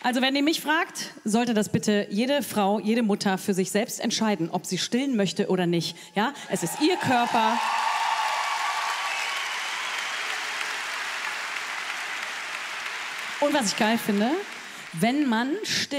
Also wenn ihr mich fragt, sollte das bitte jede Frau, jede Mutter für sich selbst entscheiden, ob sie stillen möchte oder nicht. Ja, es ist ihr Körper. Und was ich geil finde, wenn man stillt,